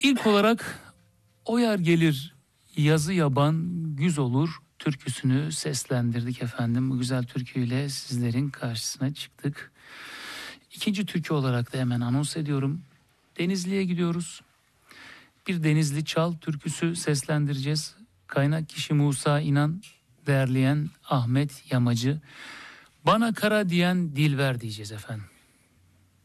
İlk olarak o yer gelir yazı yaban güz olur türküsünü seslendirdik efendim. Bu güzel türküyle sizlerin karşısına çıktık. İkinci türkü olarak da hemen anons ediyorum. Denizli'ye gidiyoruz. Bir Denizli Çal türküsü seslendireceğiz. Kaynak kişi Musa İnan, derleyen Ahmet Yamacı. Bana kara diyen Dilber diyeceğiz efendim.